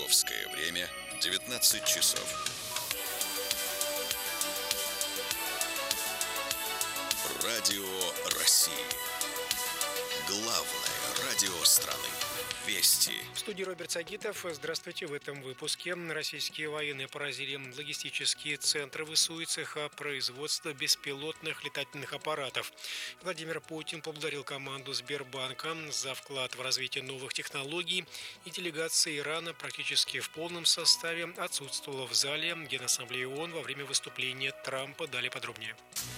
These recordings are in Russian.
Московское время 19 часов. Радио России. Главное радио страны. Вести. В студии Роберт Сагитов. Здравствуйте. В этом выпуске российские военные поразили логистические центры ВСУ и цеха производства беспилотных летательных аппаратов. Владимир Путин поблагодарил команду Сбербанка за вклад в развитие новых технологий, и делегация Ирана практически в полном составе отсутствовала в зале Генассамблеи ООН во время выступления Трампа. Далее подробнее.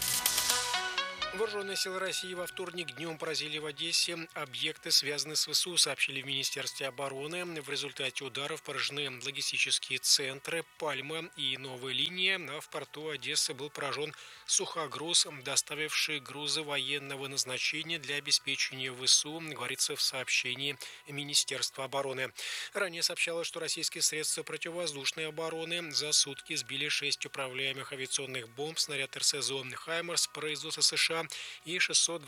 Вооруженные силы России во вторник днем поразили в Одессе объекты, связанные с ВСУ, сообщили в Министерстве обороны. В результате ударов поражены логистические центры «Пальма» и «Новая линия», а в порту Одессы был поражен сухогруз, доставивший грузы военного назначения для обеспечения ВСУ, говорится в сообщении Министерства обороны. Ранее сообщалось, что российские средства противовоздушной обороны за сутки сбили 6 управляемых авиационных бомб, снаряд РСЗО «Хаймерс» производства США и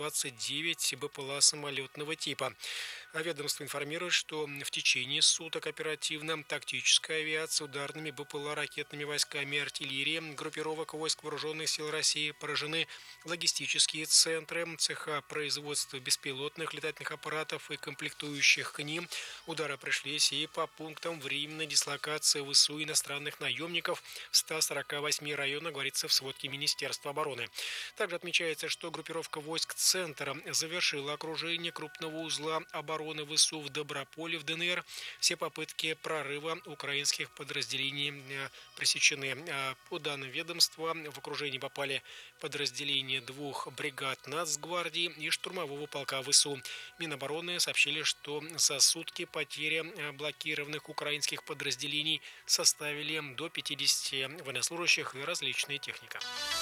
629 БПЛА самолетного типа. Ведомство информирует, что в течение суток оперативно-тактическая авиация, ударными БПЛА, ракетными войсками, артиллерией группировок войск Вооруженных сил России поражены логистические центры, цеха производства беспилотных летательных аппаратов и комплектующих к ним. Удары пришлись и по пунктам временной дислокации ВСУ иностранных наемников в 148 районах, говорится в сводке Министерства обороны. Также отмечается, что группировка войск Центра завершила окружение крупного узла обороны ВСУ в Доброполе в ДНР. Все попытки прорыва украинских подразделений пресечены. По данным ведомства, в окружение попали подразделения 2 бригад Нацгвардии и штурмового полка ВСУ. Минобороны сообщили, что за сутки потери блокированных украинских подразделений составили до 50 военнослужащих и различная техника.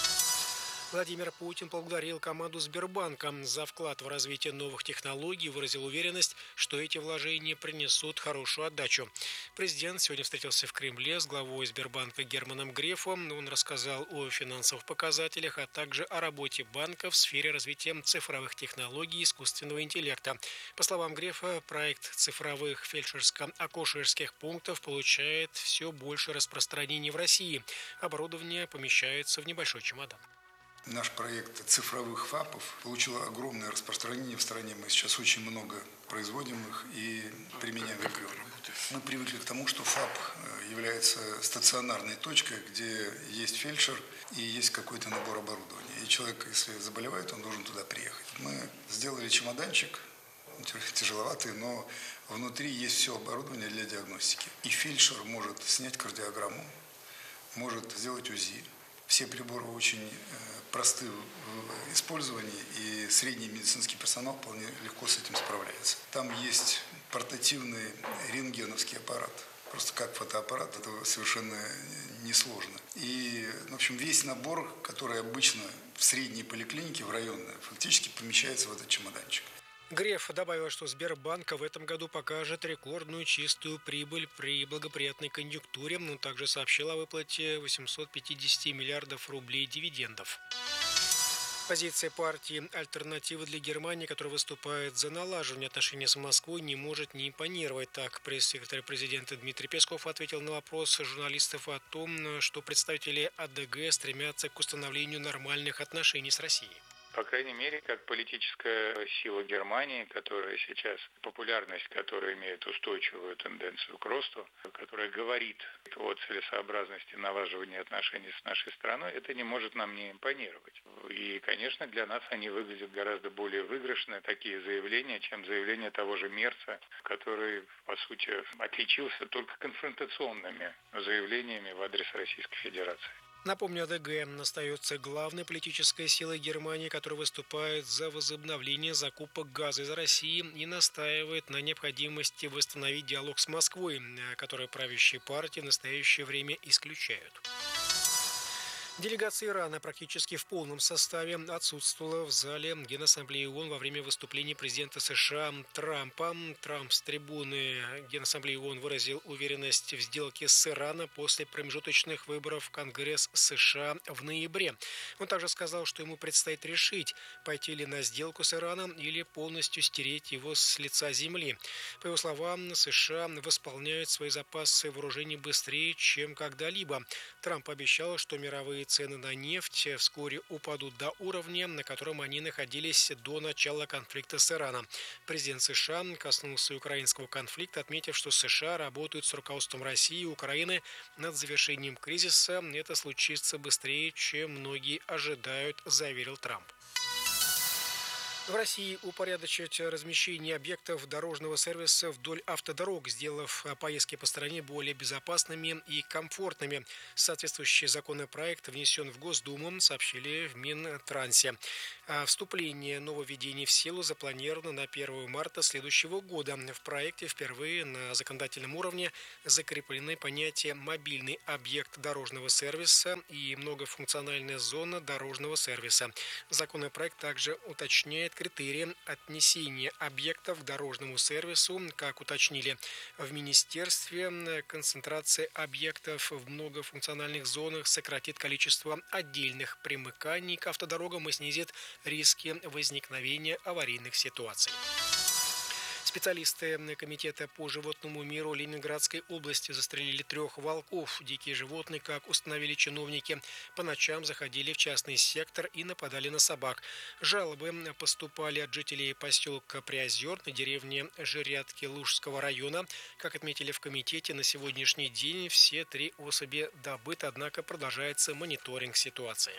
Владимир Путин поблагодарил команду Сбербанка за вклад в развитие новых технологий и выразил уверенность, что эти вложения принесут хорошую отдачу. Президент сегодня встретился в Кремле с главой Сбербанка Германом Грефом. Он рассказал о финансовых показателях, а также о работе банка в сфере развития цифровых технологий и искусственного интеллекта. По словам Грефа, проект цифровых фельдшерско-акушерских пунктов получает все больше распространения в России. Оборудование помещается в небольшой чемодан. Наш проект цифровых ФАПов получил огромное распространение в стране. Мы сейчас очень много производим их и применяем регулярно. Мы привыкли к тому, что ФАП является стационарной точкой, где есть фельдшер и есть какой-то набор оборудования. И человек, если заболевает, он должен туда приехать. Мы сделали чемоданчик, тяжеловатый, но внутри есть все оборудование для диагностики. И фельдшер может снять кардиограмму, может сделать УЗИ. Все приборы очень просты в использовании, и средний медицинский персонал вполне легко с этим справляется. Там есть портативный рентгеновский аппарат. Просто как фотоаппарат, это совершенно несложно. И, в общем, весь набор, который обычно в средней поликлинике, в районной, фактически помещается в этот чемоданчик. Греф добавил, что Сбербанк в этом году покажет рекордную чистую прибыль при благоприятной конъюнктуре, но также сообщил о выплате 850 миллиардов рублей дивидендов. Позиция партии «Альтернатива для Германии», которая выступает за налаживание отношений с Москвой, не может не импонировать. Так, пресс-секретарь президента Дмитрий Песков ответил на вопрос журналистов о том, что представители АДГ стремятся к установлению нормальных отношений с Россией. По крайней мере, как политическая сила Германии, которая сейчас, популярность которая имеет устойчивую тенденцию к росту, которая говорит о целесообразности налаживания отношений с нашей страной, это не может нам не импонировать. И, конечно, для нас они выглядят гораздо более выигрышно, такие заявления, чем заявления того же Мерца, который, по сути, отличился только конфронтационными заявлениями в адрес Российской Федерации. Напомню, АДГ остается главной политической силой Германии, которая выступает за возобновление закупок газа из России и настаивает на необходимости восстановить диалог с Москвой, который правящие партии в настоящее время исключают. Делегация Ирана практически в полном составе отсутствовала в зале Генассамблеи ООН во время выступления президента США Трампа. Трамп с трибуны Генассамблеи ООН выразил уверенность в сделке с Ираном после промежуточных выборов в Конгресс США в ноябре. Он также сказал, что ему предстоит решить, пойти ли на сделку с Ираном или полностью стереть его с лица земли. По его словам, США восполняют свои запасы вооружений быстрее, чем когда-либо. Трамп обещал, что мировые цены на нефть вскоре упадут до уровня, на котором они находились до начала конфликта с Ираном. Президент США коснулся украинского конфликта, отметив, что США работают с руководством России и Украины над завершением кризиса. Это случится быстрее, чем многие ожидают, заверил Трамп. В России упорядочить размещение объектов дорожного сервиса вдоль автодорог, сделав поездки по стране более безопасными и комфортными. Соответствующий законопроект внесен в Госдуму, сообщили в Минтрансе. Вступление нововведений в силу запланировано на 1 марта следующего года. В проекте впервые на законодательном уровне закреплены понятия «мобильный объект дорожного сервиса» и «многофункциональная зона дорожного сервиса». Законопроект также уточняет критерии отнесения объектов к дорожному сервису. Как уточнили в Министерстве, концентрация объектов в многофункциональных зонах сократит количество отдельных примыканий к автодорогам и снизит риски возникновения аварийных ситуаций. Специалисты Комитета по животному миру Ленинградской области застрелили 3 волков. Дикие животные, как установили чиновники, по ночам заходили в частный сектор и нападали на собак. Жалобы поступали от жителей поселка Приозерной, деревни Жирятки Лужского района. Как отметили в комитете, на сегодняшний день все 3 особи добыты, однако продолжается мониторинг ситуации.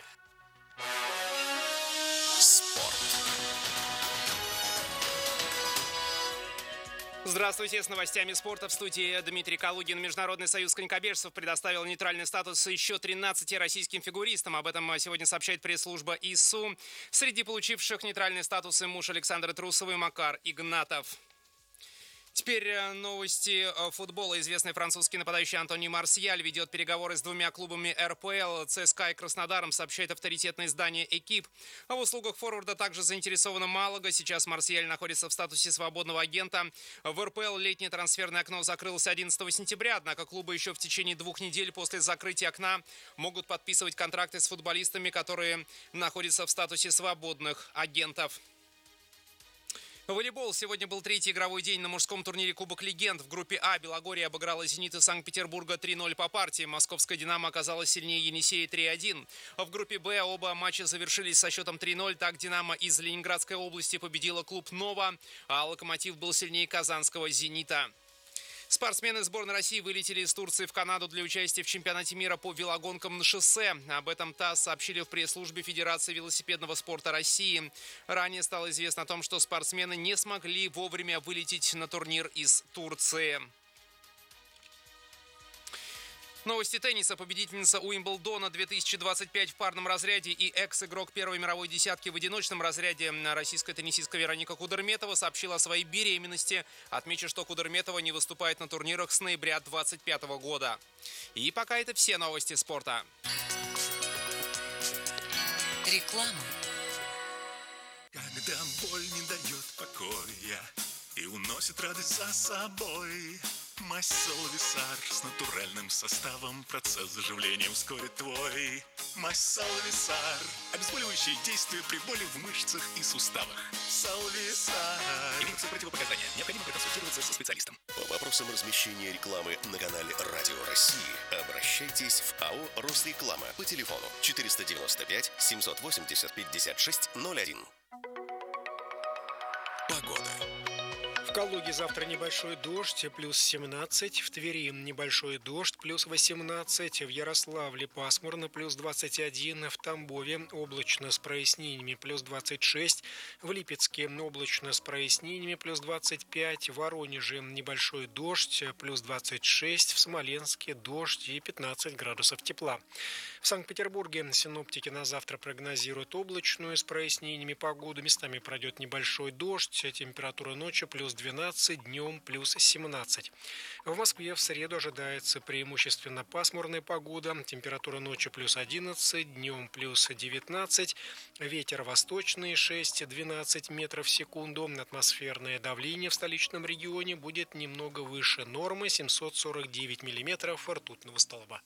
Здравствуйте, с новостями спорта в студии Дмитрий Калугин. Международный союз конькобежцев предоставил нейтральный статус еще 13 российским фигуристам. Об этом сегодня сообщает пресс-служба ИСУ. Среди получивших нейтральный статус муж Александры Трусовой Макар Игнатов. Теперь новости футбола. Известный французский нападающий Антони Марсиаль ведет переговоры с 2 клубами РПЛ, ЦСКА и Краснодаром, сообщает авторитетное издание «Экип». А в услугах форварда также заинтересована Малага. Сейчас Марсиаль находится в статусе свободного агента. В РПЛ летнее трансферное окно закрылось 11 сентября, однако клубы еще в течение 2 недель после закрытия окна могут подписывать контракты с футболистами, которые находятся в статусе свободных агентов. Волейбол. Сегодня был 3-й игровой день на мужском турнире Кубок Легенд. В группе А Белогорье обыграла «Зенит» из Санкт-Петербурга 3-0 по партии. Московская «Динамо» оказалась сильнее Енисея 3-1. В группе Б оба матча завершились со счетом 3-0. Так «Динамо» из Ленинградской области победила клуб «Нова», а «Локомотив» был сильнее казанского «Зенита». Спортсмены сборной России вылетели из Турции в Канаду для участия в чемпионате мира по велогонкам на шоссе. Об этом ТАСС сообщили в пресс-службе Федерации велосипедного спорта России. Ранее стало известно о том, что спортсмены не смогли вовремя вылететь на турнир из Турции. Новости тенниса. Победительница Уимблдона 2025 в парном разряде и экс-игрок первой мировой десятки в одиночном разряде российская теннисистка Вероника Кудерметова сообщила о своей беременности. Отмечу, что Кудерметова не выступает на турнирах с ноября 2025 года. И пока это все новости спорта. Реклама. Когда боль не дает покоя и уносит радость за собой, мазь Салвисар с натуральным составом процесс заживления ускорит твой. Мазь Салвисар. Обезболивающее действие при боли в мышцах и суставах. Салвисар. Имеются противопоказания. Необходимо проконсультироваться со специалистом. По вопросам размещения рекламы на канале Радио России обращайтесь в АО «Росреклама» по телефону 495 780 5601. Погода. В Калуге завтра небольшой дождь, плюс 17. В Твери небольшой дождь, плюс 18. В Ярославле пасмурно, плюс 21. В Тамбове облачно с прояснениями, плюс 26. В Липецке облачно с прояснениями, плюс 25. В Воронеже небольшой дождь, плюс 26. В Смоленске дождь и 15 градусов тепла. В Санкт-Петербурге синоптики на завтра прогнозируют облачную с прояснениями погоду. Местами пройдет небольшой дождь. Температура ночью плюс 12. 12, днем плюс 17. В Москве в среду ожидается преимущественно пасмурная погода. Температура ночью плюс 11, днем плюс 19. Ветер восточный 6-12 метров в секунду. Атмосферное давление в столичном регионе будет немного выше нормы 749 миллиметров ртутного столба.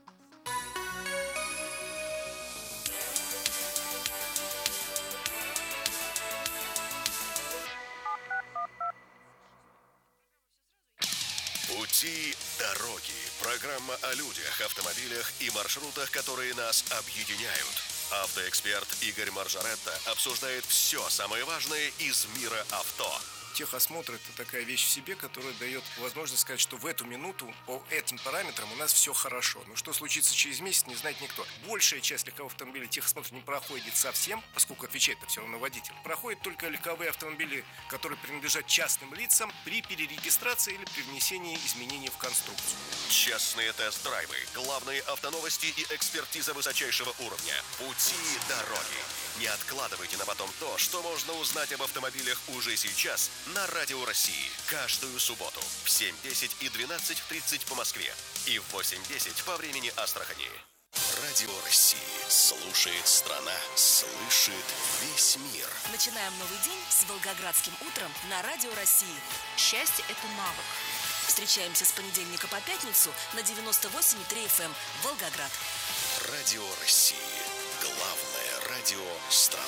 Пути дороги. Программа о людях, автомобилях и маршрутах, которые нас объединяют. Автоэксперт Игорь Маржаретта обсуждает все самое важное из мира авто. Техосмотр – это такая вещь в себе, которая дает возможность сказать, что в эту минуту по этим параметрам у нас все хорошо. Но что случится через месяц, не знает никто. Большая часть легковых автомобилей техосмотр не проходит совсем, поскольку отвечает-то все равно водитель. Проходят только легковые автомобили, которые принадлежат частным лицам при перерегистрации или при внесении изменений в конструкцию. Частные тест-драйвы, главные автоновости и экспертиза высочайшего уровня. Пути дороги. Не откладывайте на потом то, что можно узнать об автомобилях уже сейчас на Радио России. Каждую субботу в 7:10 и 12:30 по Москве и в 8:10 по времени Астрахани. Радио России. Слушает страна, слышит весь мир. Начинаем новый день с Волгоградским утром на Радио России. Счастье – это навык. Встречаемся с понедельника по пятницу на 98,3 FM Волгоград. Радио России. Главное радио страны.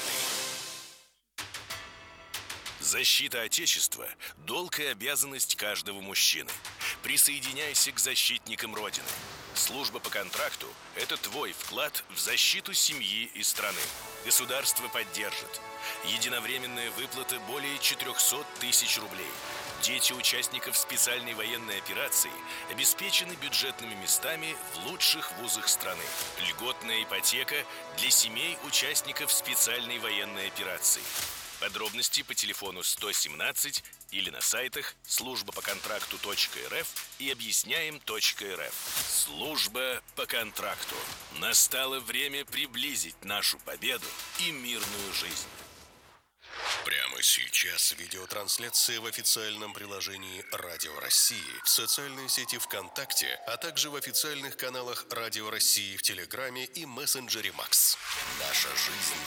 Защита Отечества – долг и обязанность каждого мужчины. Присоединяйся к защитникам Родины. Служба по контракту – это твой вклад в защиту семьи и страны. Государство поддержит. Единовременная выплата более 400 тысяч рублей. Дети участников специальной военной операции обеспечены бюджетными местами в лучших вузах страны. Льготная ипотека для семей участников специальной военной операции. Подробности по телефону 117 или на сайтах службапоконтракту.рф и объясняем.рф. Служба по контракту. Настало время приблизить нашу победу и мирную жизнь. Прямо сейчас видеотрансляция в официальном приложении Радио России, в социальной сети ВКонтакте, а также в официальных каналах Радио России в Телеграме и мессенджере Макс. Наша жизнь.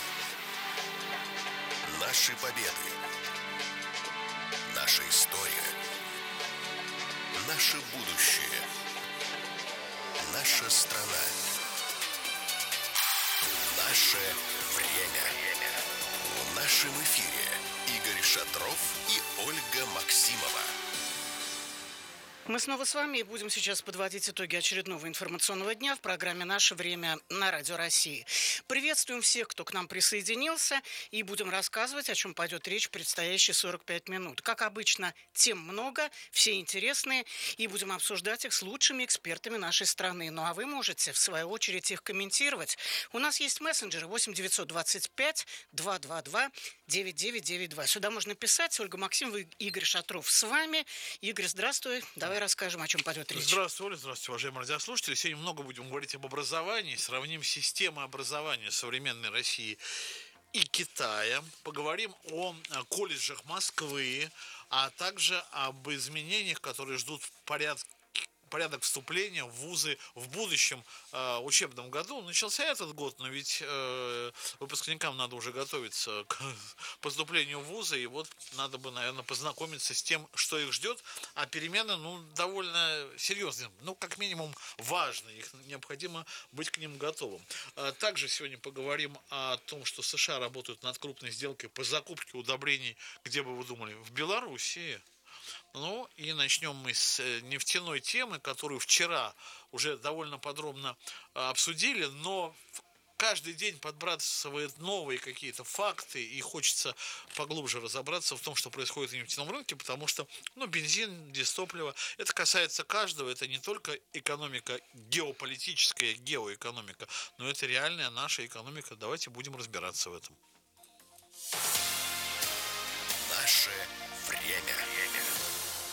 Наши победы. Наша история. Наше будущее. Наша страна. Наше время. В нашем эфире Игорь Шатров и Ольга Максимова. Мы снова с вами и будем сейчас подводить итоги очередного информационного дня в программе «Наше время» на Радио России. Приветствуем всех, кто к нам присоединился, и будем рассказывать, о чем пойдет речь в предстоящие 45 минут. Как обычно, тем много, все интересные, и будем обсуждать их с лучшими экспертами нашей страны. Ну а вы можете, в свою очередь, их комментировать. У нас есть мессенджеры 8 925 222 9992. Сюда можно писать. Ольга Максимова и Игорь Шатров с вами. Игорь, здравствуй. Давай расскажем, о чем пойдет речь. Здравствуй, Оля, здравствуйте, уважаемые радиослушатели. Сегодня много будем говорить об образовании, сравним системы образования современной России и Китая. Поговорим о колледжах Москвы, а также об изменениях, которые ждут в порядок вступления в вузы в будущем учебном году. Начался этот год, но ведь выпускникам надо уже готовиться к поступлению в вузы, и вот надо бы, наверное, познакомиться с тем, что их ждет, а перемены, довольно серьезные, как минимум важные, их необходимо быть к ним готовым. Также сегодня поговорим о том, что США работают над крупной сделкой по закупке удобрений, где бы вы думали, в Белоруссии. И начнем мы с нефтяной темы, которую вчера уже довольно подробно обсудили, но каждый день подбрасывают новые какие-то факты, и хочется поглубже разобраться в том, что происходит на нефтяном рынке, потому что, бензин, дизтопливо, это касается каждого, это не только экономика геополитическая, геоэкономика, но это реальная наша экономика. Давайте будем разбираться в этом. Наше время.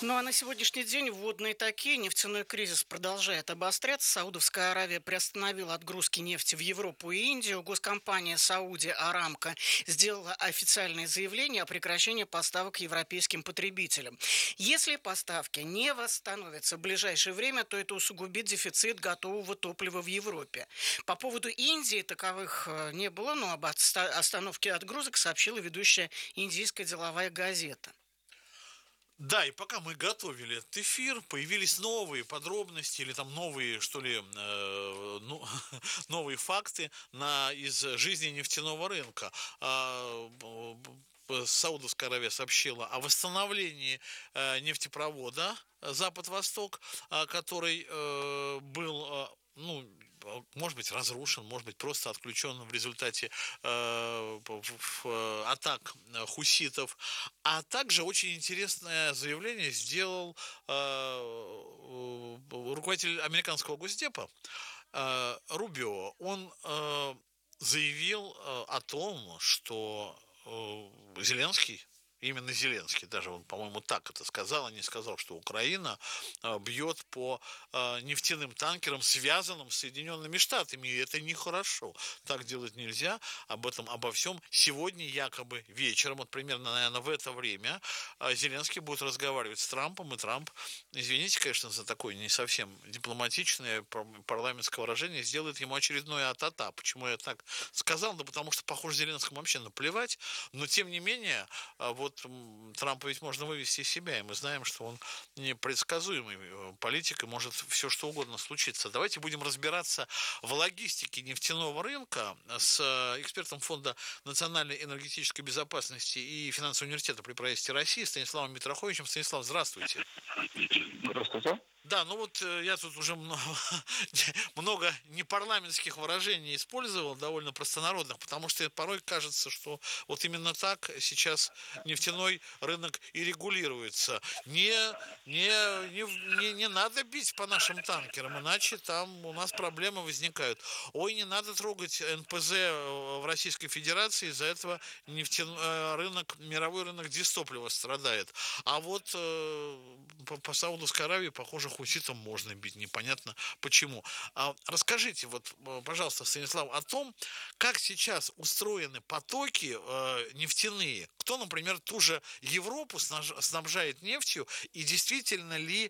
Ну а на сегодняшний день вводные такие. Нефтяной кризис продолжает обостряться. Саудовская Аравия приостановила отгрузки нефти в Европу и Индию. Госкомпания Сауди Арамко сделала официальное заявление о прекращении поставок европейским потребителям. Если поставки не восстановятся в ближайшее время, то это усугубит дефицит готового топлива в Европе. По поводу Индии таковых не было, но об остановке отгрузок сообщила ведущая индийская деловая газета. Да, и пока мы готовили этот эфир, появились новые подробности или там новые, что ли, новые факты из жизни нефтяного рынка. Саудовская Аравия сообщила о восстановлении нефтепровода Запад-Восток, который был, может быть, разрушен, может быть, просто отключен в результате атак хуситов. А также очень интересное заявление сделал руководитель американского Госдепа Рубио. Он заявил о том, что Зеленский, именно Зеленский, даже он, по-моему, так это сказал, а не сказал, что Украина бьет по нефтяным танкерам, связанным с Соединенными Штатами, и это нехорошо. Так делать нельзя. Обо всем сегодня якобы вечером, вот примерно, наверное, в это время Зеленский будет разговаривать с Трампом, и Трамп, извините, конечно, за такое не совсем дипломатичное парламентское выражение, сделает ему очередное а-та-та. Почему я так сказал? Да потому что, похоже, Зеленскому вообще наплевать, но тем не менее, вот Трампа ведь можно вывести из себя, и мы знаем, что он непредсказуемый политик, и может все что угодно случиться. Давайте будем разбираться в логистике нефтяного рынка с экспертом Фонда национальной энергетической безопасности и финансового университета при правительстве России Станиславом Митроховичем. Станислав, здравствуйте. Здравствуйте. Да, я тут уже много непарламентских выражений использовал, довольно простонародных, потому что порой кажется, что вот именно так сейчас нефтяной рынок и регулируется. Не надо бить по нашим танкерам, иначе там у нас проблемы возникают. Ой, не надо трогать НПЗ в Российской Федерации, из-за этого мировой рынок дистоплива страдает. А вот по Саудовской Аравии, похоже, хуситам можно бить, непонятно почему. Расскажите, пожалуйста, Станислав, о том, как сейчас устроены потоки нефтяные. Кто, например, ту же Европу снабжает нефтью, и действительно ли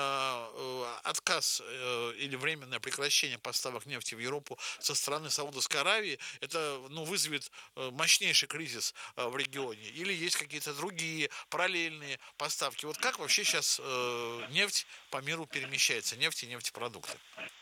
отказ или временное прекращение поставок нефти в Европу со стороны Саудовской Аравии, это вызовет мощнейший кризис в регионе? Или есть какие-то другие параллельные поставки? Вот как вообще сейчас нефть по миру перемещается, нефть и нефтепродукты?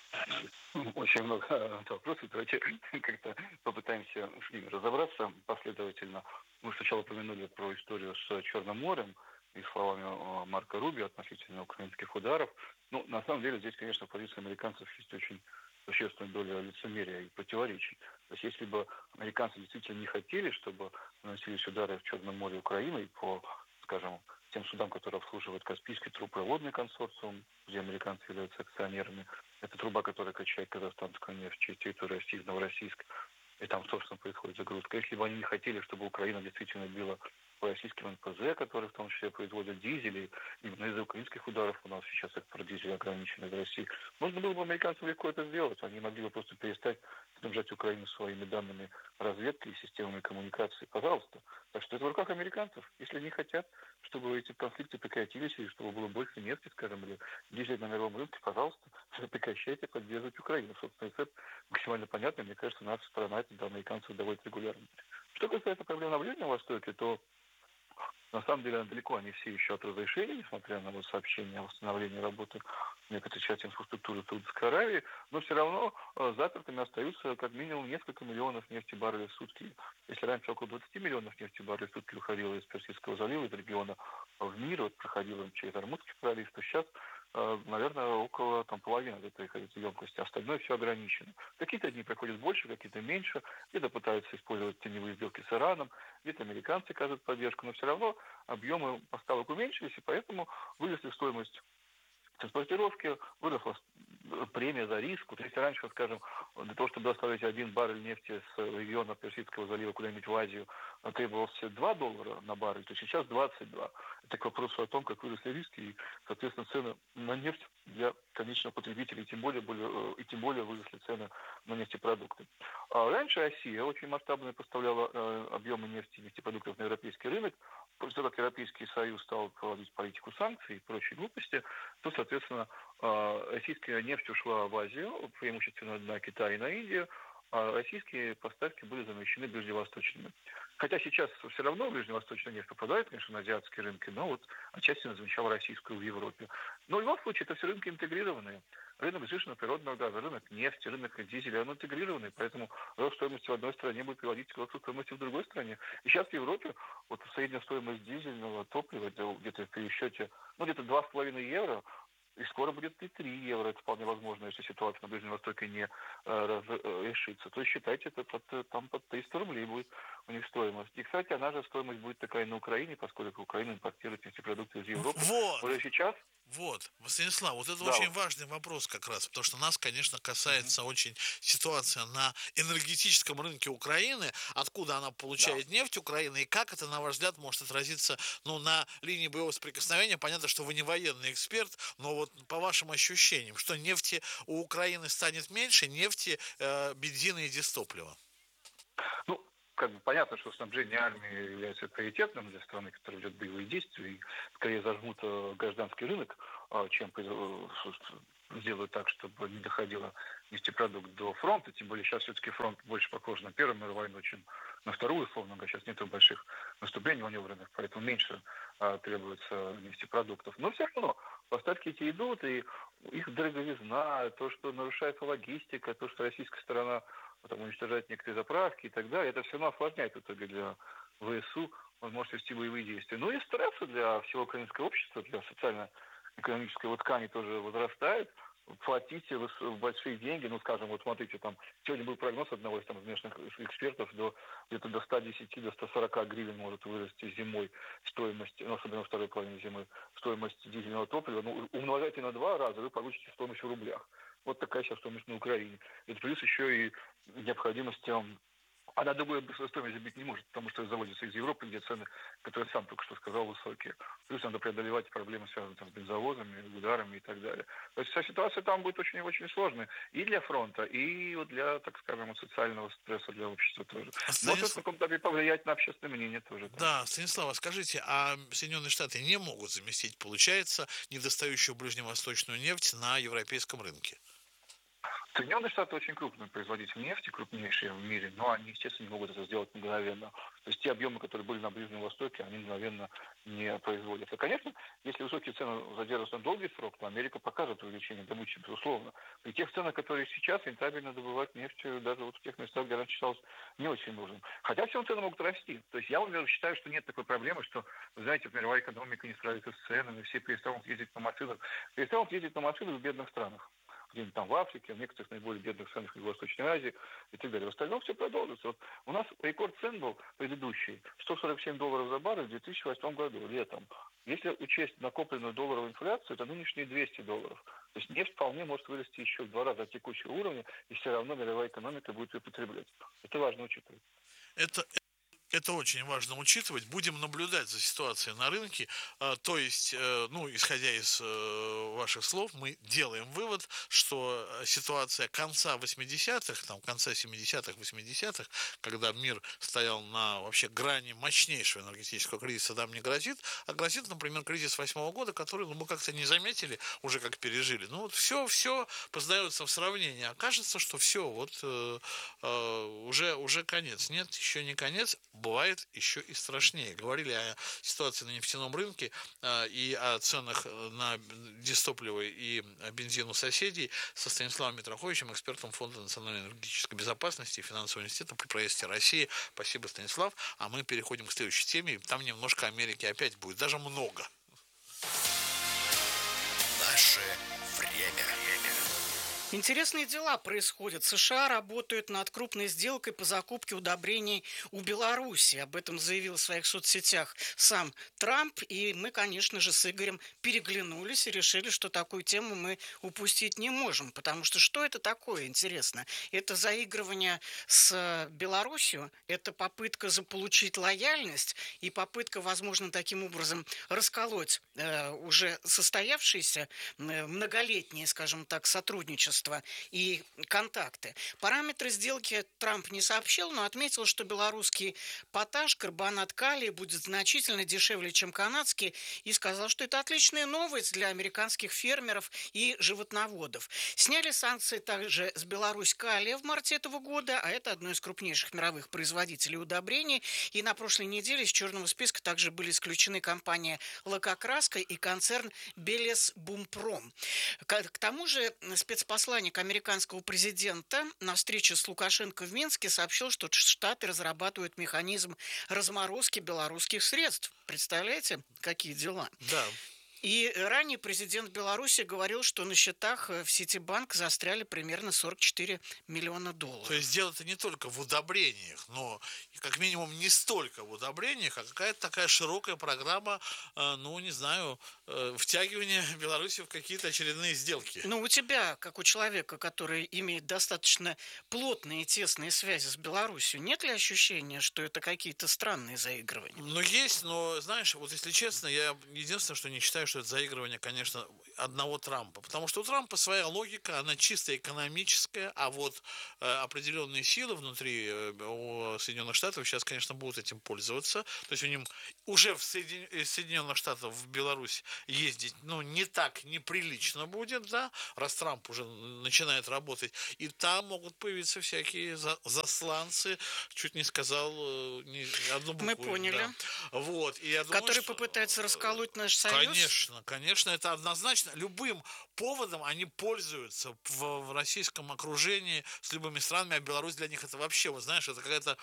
Очень много вопросов. Давайте как-то попытаемся с ними разобраться последовательно. Мы сначала упомянули про историю с Черным морем и словами Марко Рубио относительно украинских ударов. На самом деле здесь, конечно, в позиции американцев есть очень существенная доля лицемерия и противоречий. То есть если бы американцы действительно не хотели, чтобы наносились удары в Черном море Украиной по, скажем, тем судам, которые обслуживают Каспийский трубопроводный консорциум, где американцы являются акционерами. Это труба, которая качает казахстанскую нефть через территорию России, Новороссийск. И там, собственно, происходит загрузка. Если бы они не хотели, чтобы Украина действительно била по российским НПЗ, которые в том числе производят дизели, именно из-за украинских ударов у нас сейчас экспорт дизеля ограничен из России, можно было бы американцам легко это сделать. Они могли бы просто перестать снабжать Украину своими данными разведки и системами коммуникации. Пожалуйста. Так что это в руках американцев. Если они хотят, чтобы эти конфликты прекратились, или чтобы было больше нефти, скажем, или дизеля на мировом рынке, пожалуйста, прекращайте поддерживать Украину. Собственно, это максимально понятно. Мне кажется, наша страна это до американцев доводит регулярно. Что касается проблем на Ближнем Востоке, то на самом деле далеко они все еще от разрешения, несмотря на сообщение о восстановлении работы некоторой части инфраструктуры Саудовской Аравии, но все равно запертыми остаются как минимум несколько миллионов нефтебаррелей в сутки. Если раньше около 20 миллионов нефтебаррелей в сутки выходило из Персидского залива, из региона в мир, проходило через Ормутский пролив, то сейчас наверное, около половины от этой емкости. Остальное все ограничено. Какие-то дни проходят больше, какие-то меньше. Где-то пытаются использовать теневые сделки с Ираном, где-то американцы оказывают поддержку, но все равно объемы поставок уменьшились, и поэтому выросли стоимость транспортировки, выросла премия за риск. Вот если раньше, скажем, для того, чтобы доставить 1 баррель нефти с региона Персидского залива куда-нибудь в Азию, требовалось $2 на баррель, то сейчас 22. Это к вопросу о том, как выросли риски и, соответственно, цены на нефть для конечного потребителя, и тем более выросли цены на нефтепродукты. А раньше Россия очень масштабно поставляла объемы нефти и нефтепродуктов на европейский рынок. После того, как Европейский Союз стал проводить политику санкций и прочей глупости, то, соответственно, российская нефть ушла в Азию, преимущественно на Китай и на Индию, а российские поставки были замещены ближневосточными. Хотя сейчас все равно ближневосточная нефть попадает, конечно, на азиатские рынки, но вот отчасти она замещала российскую в Европе. Но в любом случае это все рынки интегрированные. Рынок сжиженного природного газа, рынок нефти, рынок дизеля, он интегрированный, поэтому рост стоимости в одной стране будет приводить к росту стоимости в другой стране. И сейчас в Европе вот средняя стоимость дизельного топлива где-то в пересчете, где-то 2,5 евро, и скоро будет и 3 евро. Это вполне возможно, если ситуация на Ближнем Востоке не решится. То есть считайте, это под 300 рублей будет у них стоимость. И, кстати, она же стоимость будет такая на Украине, поскольку Украина импортирует нефтепродукты из Европы. Уже сейчас. Вот, Станислав, вот это очень важный вопрос как раз, потому что нас, конечно, касается очень ситуация на энергетическом рынке Украины, откуда она получает нефть Украины, и как это, на ваш взгляд, может отразиться, на линии боевого соприкосновения. Понятно, что вы не военный эксперт, но вот по вашим ощущениям, что нефти у Украины станет меньше, нефти, бензина и дистоплива? Понятно, что снабжение армии является приоритетным для страны, которая ведет боевые действия, и скорее зажмут гражданский рынок, чем сделают так, чтобы не доходило нефтепродукт до фронта. Тем более сейчас все-таки фронт больше похож на Первую мировую войну, чем на Вторую, условно говоря. Сейчас нет больших наступлений маневренных, поэтому меньше требуется нефтепродуктов. Но все равно поставки эти идут, и их дороговизна, то, что нарушается логистика, то, что российская сторона уничтожать некоторые заправки и так далее, это все равно осложняет в итоге для ВСУ возможность вести боевые действия. И стрессы для всего украинского общества, для социально-экономической ткани тоже возрастают. Платите большие деньги, скажем, смотрите, сегодня был прогноз одного из внешних экспертов, где-то до 110, до 140 гривен может вырасти зимой стоимость, особенно во второй половине зимы, стоимость дизельного топлива. Умножайте на 2 раза, вы получите стоимость в рублях. Вот такая сейчас стоимость на Украине. Это плюс еще и необходимость, она другую стоимость забить не может, потому что заводится из Европы, где цены, которые сам только что сказал, высокие. Плюс надо преодолевать проблемы, связанные с бензовозами, ударами и так далее. То есть вся ситуация там будет очень-очень сложная. И для фронта, и для, так скажем, социального стресса для общества тоже. Может в каком-то этапе повлиять на общественное мнение тоже. Да, Станислав, скажите, а Соединенные Штаты не могут заместить, получается, недостающую ближневосточную нефть на европейском рынке? Соединенные Штаты очень крупный производитель нефти, крупнейшие в мире, но они, естественно, не могут это сделать мгновенно. То есть те объемы, которые были на Ближнем Востоке, они мгновенно не производятся. Конечно, если высокие цены задержатся на долгий срок, то Америка покажет увеличение добычи, безусловно. При тех ценах, которые сейчас, рентабельно добывать нефть даже в тех местах, где раньше считалось не очень нужным. Хотя все цены могут расти. То есть я, например, считаю, что нет такой проблемы, что, вы знаете, мировая экономика не справится с ценами, все перестанут ездить на машинах. Перестанут ездить на машинах в бедных странах. Где-нибудь в Африке, в некоторых наиболее бедных странах Юго-Восточной Азии и так далее. В остальном все продолжится. У нас рекорд цен был предыдущий. $147 за баррель в 2008 году, летом. Если учесть накопленную долларовую инфляцию, это нынешние $200. То есть нефть вполне может вырасти еще в 2 раза от текущего уровня, и все равно мировая экономика будет ее потреблять. Это важно учитывать. Это очень важно учитывать. Будем наблюдать за ситуацией на рынке. То есть, исходя из ваших слов, мы делаем вывод, что ситуация конца 80-х, конца 70-х, 80-х, когда мир стоял на вообще грани мощнейшего энергетического кризиса, нам не грозит, а грозит, например, кризис 8-го года, который мы как-то не заметили, уже как пережили. Все познается в сравнении. Окажется, что все, уже конец. Нет, еще не конец. Бывает еще и страшнее. Говорили о ситуации на нефтяном рынке и о ценах на дистопливо и бензин у соседей со Станиславом Митроховичем, экспертом Фонда национальной энергетической безопасности и финансового университета при правительстве России. Спасибо, Станислав. А мы переходим к следующей теме. Там немножко Америки опять будет, даже много. Наше время. Интересные дела происходят. США работают над крупной сделкой по закупке удобрений у Беларуси. Об этом заявил в своих соцсетях сам Трамп. И мы, конечно же, с Игорем переглянулись и решили, что такую тему мы упустить не можем. Потому что это такое, интересно? Это заигрывание с Беларусью, это попытка заполучить лояльность и попытка, возможно, таким образом расколоть уже состоявшееся многолетнее, скажем так, сотрудничество и контакты. Параметры сделки Трамп не сообщил, но отметил, что белорусский поташ, карбонат калия, будет значительно дешевле, чем канадский, и сказал, что это отличная новость для американских фермеров и животноводов. Сняли санкции также с Беларусь калия в марте этого года, а это одно из крупнейших мировых производителей удобрений. И на прошлой неделе из черного списка также были исключены компания «Лакокраска» и концерн «Белесбумпром». К тому же спецпосланник американского президента на встрече с Лукашенко в Минске сообщил, что Штаты разрабатывают механизм разморозки белорусских средств. Представляете, какие дела? Да. И ранее президент Беларуси говорил, что на счетах в Ситибанк застряли примерно 44 миллиона долларов. То есть дело-то не только в удобрениях, но как минимум не столько в удобрениях, а какая-то такая широкая программа, втягивания Беларуси в какие-то очередные сделки. Ну, у тебя, как у человека, который имеет достаточно плотные и тесные связи с Беларусью, нет ли ощущения, что это какие-то странные заигрывания? Ну, есть, но, знаешь, вот если честно, я единственное, что не считаю, что это заигрывание, конечно, одного Трампа. Потому что у Трампа своя логика, она чисто экономическая, а вот определенные силы внутри Соединенных Штатов сейчас, конечно, будут этим пользоваться. То есть у них уже из Соединенных Штатов в Беларусь ездить, не так неприлично будет, да, раз Трамп уже начинает работать. И там могут появиться всякие засланцы, чуть не сказал одну букву. Мы поняли. Да. Вот. И я думаю, которые попытаются расколоть наш союз? Конечно, это однозначно. Любым поводом они пользуются в российском окружении с любыми странами, а Беларусь для них это вообще, вот знаешь, это какая-то,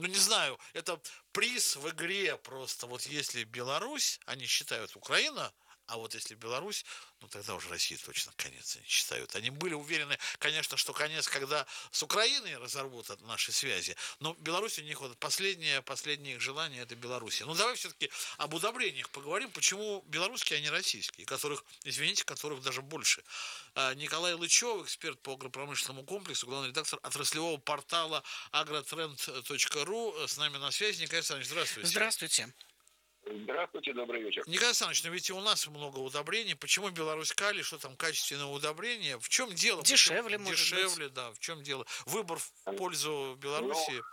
это приз в игре просто. Вот если Беларусь, они считают Украина, а вот если Беларусь, тогда уже Россия точно конец они считают. Они были уверены, конечно, что конец, когда с Украиной разорвут от нашей связи, но Беларусь у них последнее их желание – это Беларусь. Давай все-таки об удобрениях поговорим, почему белорусские, а не российские, которых даже больше. Николай Лычев, эксперт по агропромышленному комплексу, главный редактор отраслевого портала agrotrend.ru, с нами на связи. Николай Александрович, здравствуйте. Здравствуйте. Здравствуйте, добрый вечер. Николай Александрович, ведь и у нас много удобрений. Почему Беларусь калий, что там качественное удобрение? В чем дело? Дешевле, может быть. Дешевле, да. В чем дело? Выбор в пользу Беларуси.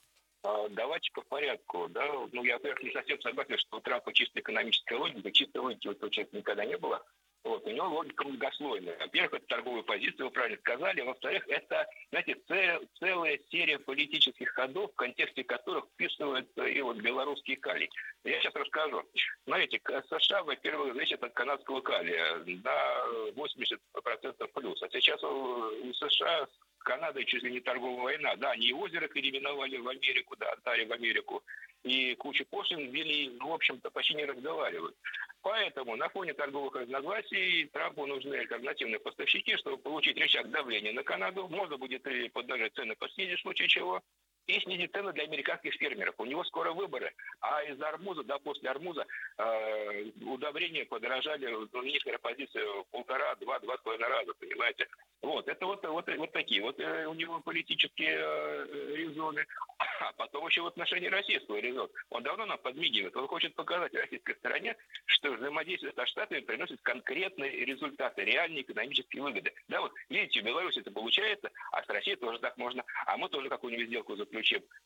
Давайте по порядку. Да? Я, во-первых, не совсем согласен, что у Трампа чисто экономическая логика. Чистой логики у этого человека никогда не было. У него логика многослойная. Во-первых, это торговая позиция, вы правильно сказали. Во-вторых, это, целая серия политических ходов, в контексте которых вписывается и белорусский калий. Я сейчас расскажу. Смотрите, США, во-первых, зависит от канадского калия на 80% плюс. А сейчас у США с Канадой чуть ли не торговая война. Да, они и озеро переименовали в Америку, да, отдали в Америку. И кучу пошлин ввели, в общем-то, почти не разговаривают. Поэтому на фоне торговых разногласий Трампу нужны альтернативные поставщики, чтобы получить рычаг давления на Канаду. Можно будет и поднажать цены последней в случае чего. И снизить цены для американских фермеров. У него скоро выборы. А из-за арбуза, после арбуза удобрения подорожали, нижняя позиция 1,5, 2, 2,5 раза, понимаете? Это вот такие у него политические резоны. А потом еще в отношении России свой резон. Он давно нам подмигивает. Он хочет показать российской стороне, что взаимодействие со Штатами приносит конкретные результаты, реальные экономические выгоды. Да, видите, в Беларуси это получается, а с Россией тоже так можно. А мы тоже какую-нибудь сделку заключим.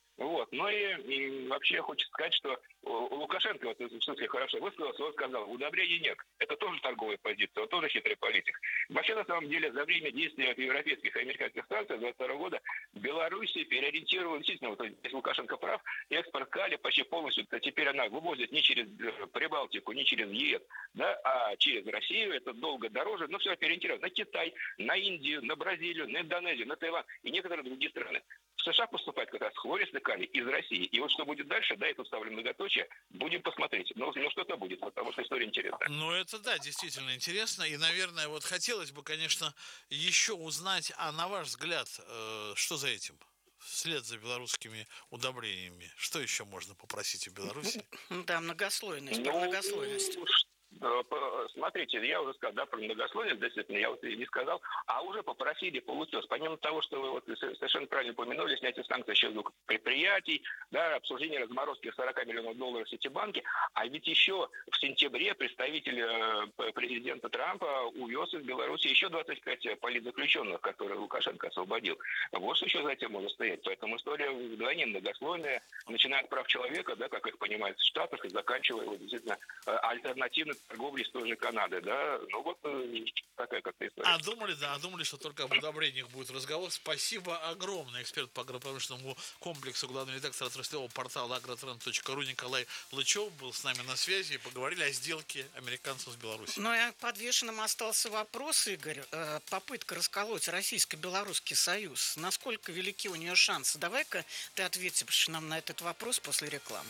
И вообще хочется сказать, что у Лукашенко, в смысле, хорошо высказался, он сказал, удобрений нет. Это тоже торговая позиция, он тоже хитрый политик. Вообще, на самом деле, за время действия европейских и американских санкций 2022 года Беларусь переориентировала, действительно, если Лукашенко прав, экспорт калия почти полностью, теперь она вывозит не через Прибалтику, не через ЕС, да, а через Россию, это долго дороже, но все переориентировано на Китай, на Индию, на Бразилию, на Индонезию, на Тайвань и некоторые другие страны. В США поступает как раз хлористый калий из России. И что будет дальше, да, это вставлю многоточие, будем посмотреть. Но что-то будет, потому что история интересная. Это, да, действительно интересно. И, наверное, хотелось бы, конечно, еще еще узнать, а на ваш взгляд, что за этим? Вслед за белорусскими удобрениями. Что еще можно попросить у Беларуси? Да, многослойность, про многослойность. Смотрите, я уже сказал, да, про многослойность, действительно, я вот и не сказал, а уже попросили, получилось. Помимо того, что вы вот совершенно правильно упомянули, снятие санкций еще двух предприятий, да, обсуждение разморозки $40 миллионов в Ситибанке, а ведь еще в сентябре представитель президента Трампа увез из Беларуси еще 25 политзаключенных, которые Лукашенко освободил. Вот что еще за этим может стоять. Поэтому история вдвойне многослойная, начиная от прав человека, да, как их понимают в Штатах, и заканчивая вот, действительно альтернативной торговли с той же Канадой, да, ну вот такая как-то история. Думали, что только об удобрениях будет разговор. Спасибо огромное. Эксперт по агропромышленному комплексу, главный редактор отраслевого портала agrotrend.ru Николай Лычев был с нами на связи и поговорили о сделке американцев с Беларусью. Ну и подвешенным остался вопрос, Игорь, попытка расколоть Российско-Белорусский союз. Насколько велики у нее шансы? Давай-ка ты ответишь нам на этот вопрос после рекламы.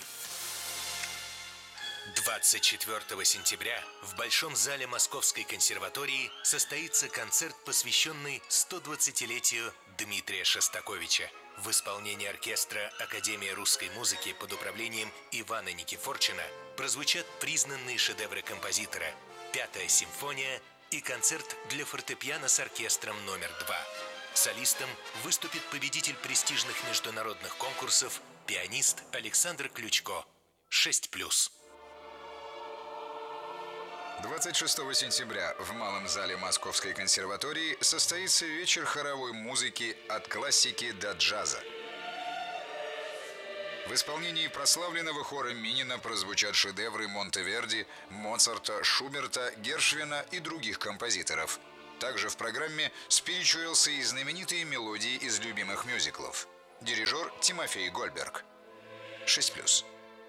24 сентября в Большом зале Московской консерватории состоится концерт, посвященный 120-летию Дмитрия Шостаковича. В исполнении оркестра Академии русской музыки под управлением Ивана Никифорчина прозвучат признанные шедевры композитора «Пятая симфония» и концерт для фортепиано с оркестром номер 2. Солистом выступит победитель престижных международных конкурсов, пианист Александр Ключко. 6+. 26 сентября в Малом зале Московской консерватории состоится вечер хоровой музыки от классики до джаза. В исполнении прославленного хора Минина прозвучат шедевры Монтеверди, Моцарта, Шуберта, Гершвина и других композиторов. Также в программе спиричуэлсы и знаменитые мелодии из любимых мюзиклов. Дирижер Тимофей Гольберг. 6+.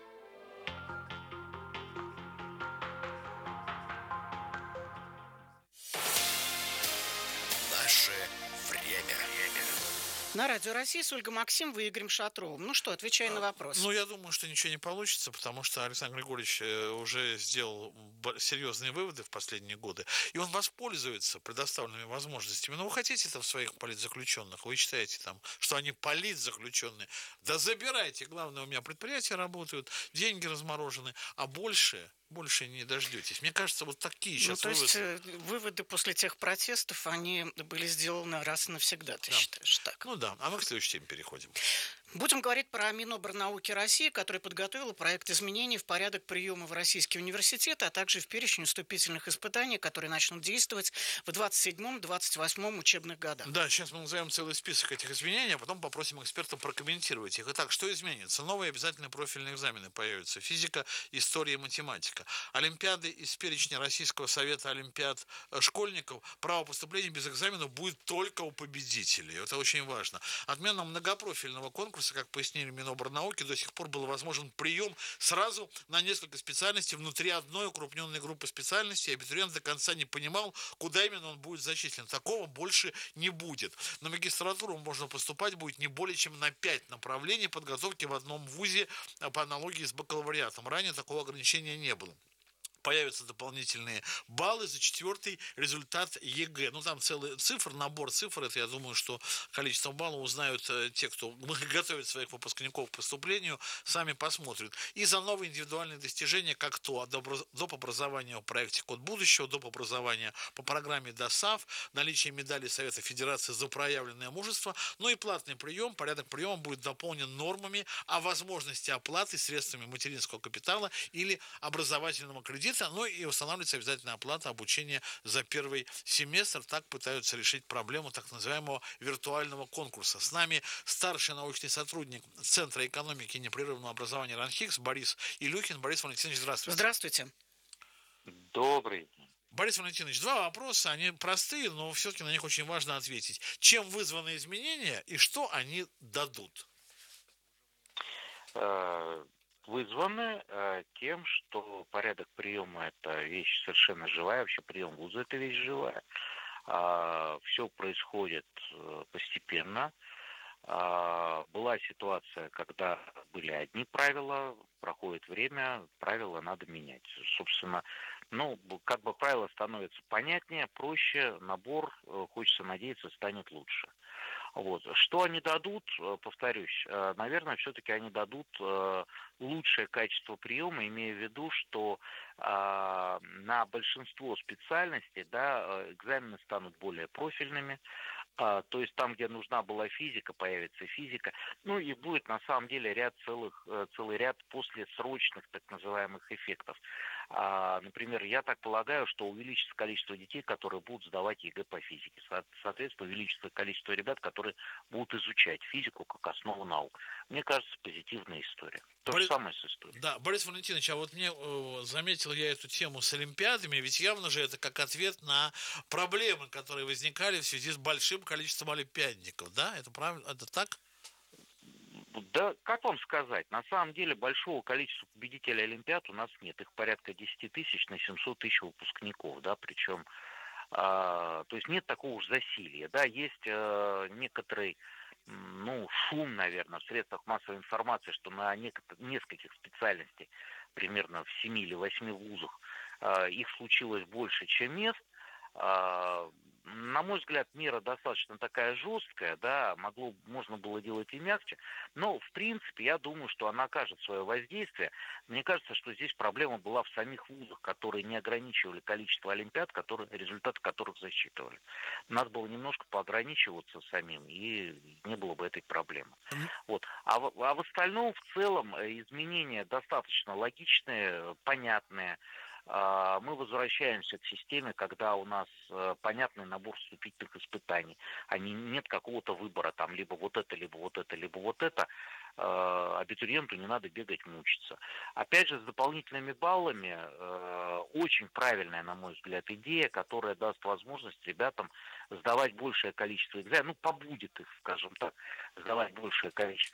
На Радио России с Ольгой Максимовой и Игорем Шатровым. Ну что, отвечай на вопрос. Ну, я думаю, что ничего не получится, потому что Александр Григорьевич уже сделал серьезные выводы в последние годы, и он воспользуется предоставленными возможностями. Ну, вы хотите там своих политзаключенных, вы считаете там, что они политзаключенные. Да забирайте, главное, у меня предприятия работают, деньги разморожены, а больше не дождетесь. Мне кажется, вот такие сейчас выводы. То есть выводы после тех протестов, они были сделаны раз и навсегда, ты считаешь так? Ну да, а мы к следующей теме переходим. Будем говорить про Минобрнауки России, которая подготовила проект изменений в порядок приема в российские университеты, а также в перечень вступительных испытаний, которые начнут действовать в 27-28 учебных годах. Да, сейчас мы назовем целый список этих изменений, а потом попросим экспертов прокомментировать их. Итак, что изменится? Новые обязательные профильные экзамены появятся. Физика, история и математика. Олимпиады из перечня Российского совета олимпиад школьников. Право поступления без экзаменов будет только у победителей. Это очень важно. Отмена многопрофильного конкурса, как пояснили Минобрнауки, до сих пор был возможен прием сразу на несколько специальностей внутри одной укрупненной группы специальностей. Абитуриент до конца не понимал, куда именно он будет зачислен. Такого больше не будет. На магистратуру можно поступать будет не более чем на 5 направлений подготовки в одном вузе по аналогии с бакалавриатом. Ранее такого ограничения не было. Появятся дополнительные баллы за 4-й результат ЕГЭ. Ну, там целый набор цифр. Это, я думаю, что количество баллов узнают те, кто готовит своих выпускников к поступлению, сами посмотрят. И за новые индивидуальные достижения, как то доп. Образование в проекте «Код будущего», доп. Образование по программе ДОСАВ, наличие медали Совета Федерации за проявленное мужество, ну и платный прием. Порядок приема будет дополнен нормами о возможности оплаты средствами материнского капитала или образовательного кредита. Ну и устанавливается обязательная оплата обучения за первый семестр. Так пытаются решить проблему так называемого виртуального конкурса. С нами старший научный сотрудник Центра экономики и непрерывного образования РАНХИКС Борис Илюхин. Борис Валентинович, здравствуйте. Здравствуйте. Добрый день. Борис Валентинович, два вопроса, они простые, но все-таки на них очень важно ответить. Чем вызваны изменения и что они дадут? Вызваны тем, что порядок приема – это вещь совершенно живая, вообще прием вуза – это вещь живая. Все происходит постепенно. Была ситуация, когда были одни правила, проходит время, правила надо менять. Собственно, ну, как бы правило становится понятнее, проще, набор, хочется надеяться, станет лучше. Вот. Что они дадут, повторюсь, наверное, все-таки они дадут лучшее качество приема, имея в виду, что на большинство специальностей, да, экзамены станут более профильными, то есть там, где нужна была физика, появится физика. Ну и будет на самом деле целый ряд послесрочных так называемых эффектов. Например, я так полагаю, что увеличится количество детей, которые будут сдавать ЕГЭ по физике. Соответственно, увеличится количество ребят, которые будут изучать физику как основу наук. Мне кажется, позитивная история. То же самое с историей. Да, Борис Валентинович, а вот мне заметил я эту тему с олимпиадами, ведь явно же это как ответ на проблемы, которые возникали в связи с большим количеством олимпиадников, да? Это правильно? Это так? Да, как вам сказать, на самом деле большого количества победителей олимпиад у нас нет. Их порядка 10 тысяч на 700 тысяч выпускников, да, причем, то есть нет такого уж засилья, да, есть некоторый, ну, шум, наверное, в средствах массовой информации, что на нескольких специальностей, примерно в 7 или 8 вузах, их случилось больше, чем мест. На мой взгляд, мера достаточно такая жесткая, да, можно было делать и мягче, но, в принципе, я думаю, что она окажет свое воздействие. Мне кажется, что здесь проблема была в самих вузах, которые не ограничивали количество олимпиад, результаты которых засчитывали. Надо было немножко поограничиваться самим, и не было бы этой проблемы. Вот. А в остальном, в целом, изменения достаточно логичные, понятные. Мы возвращаемся к системе, когда у нас понятный набор вступительных испытаний, нет какого-то выбора, там либо вот это, либо вот это, либо вот это. Абитуриенту не надо бегать, мучиться. Опять же, с дополнительными баллами очень правильная, на мой взгляд, идея, которая даст возможность ребятам сдавать большее количество экзаменов, побудет их, скажем так, сдавать большее количество